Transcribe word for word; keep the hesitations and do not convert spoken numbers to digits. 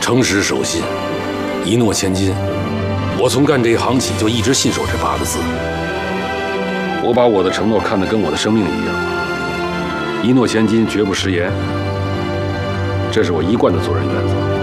诚实守信，一诺千金。我从干这一行起就一直信守这八个字。我把我的承诺看得跟我的生命一样，一诺千金，绝不食言。这是我一贯的做人原则。